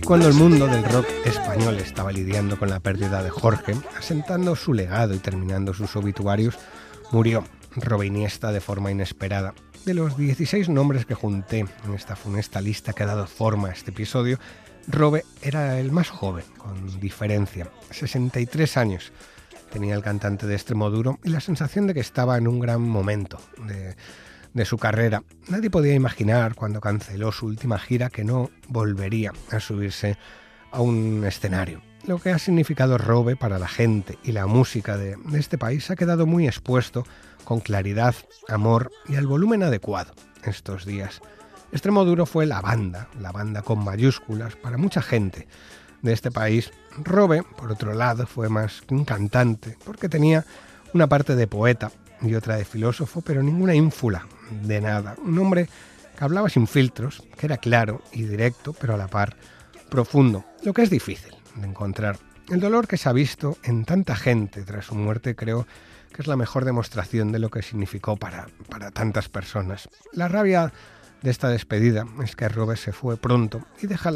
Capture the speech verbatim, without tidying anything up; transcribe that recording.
Cuando el mundo del rock español estaba lidiando con la pérdida de Jorge, asentando su legado y terminando sus obituarios, murió Robe Iniesta de forma inesperada. De los dieciséis nombres que junté en esta funesta lista que ha dado forma a este episodio, Robe era el más joven, con diferencia, sesenta y tres años. Tenía el cantante de Extremoduro y la sensación de que estaba en un gran momento de, de su carrera. Nadie podía imaginar, cuando canceló su última gira, que no volvería a subirse a un escenario. Lo que ha significado Robe para la gente y la música de, de este país ha quedado muy expuesto, con claridad, amor y al volumen adecuado estos días. Extremoduro fue la banda, la banda con mayúsculas para mucha gente de este país. Robe, por otro lado, fue más que un cantante, porque tenía una parte de poeta y otra de filósofo, pero ninguna ínfula de nada. Un hombre que hablaba sin filtros, que era claro y directo, pero a la par profundo, lo que es difícil de encontrar. El dolor que se ha visto en tanta gente tras su muerte creo que es la mejor demostración de lo que significó para, para tantas personas. La rabia de esta despedida es que Robe se fue pronto y deja la